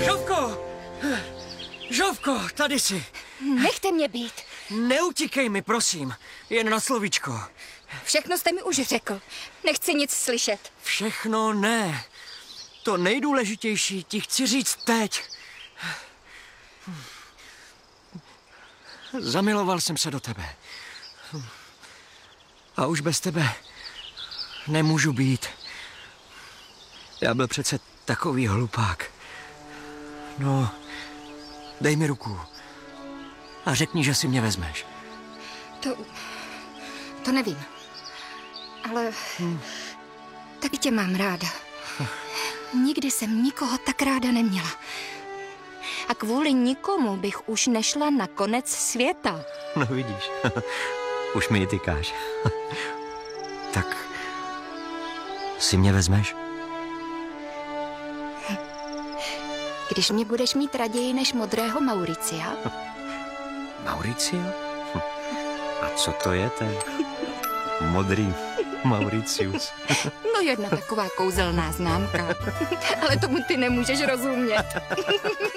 Žovko! Žovko, tady jsi. Nechte mě být. Neutíkej mi, prosím. Jen na slovíčko. Všechno jste mi už řekl. Nechci nic slyšet. Všechno ne. To nejdůležitější ti chci říct teď. Zamiloval jsem se do tebe. A už bez tebe nemůžu být. Já byl přece takový hlupák. No, dej mi ruku a řekni, že si mě vezmeš. To nevím. Ale taky tě mám ráda. Nikdy jsem nikoho tak ráda neměla. A kvůli nikomu bych už nešla na konec světa. No vidíš, už mi ji tykáš. Tak si mě vezmeš? Když mě budeš mít raději než modrého Mauricia? Mauricio? A co to je ten modrý Mauricius? No jedna taková kouzelná známka. Ale tomu ty nemůžeš rozumět.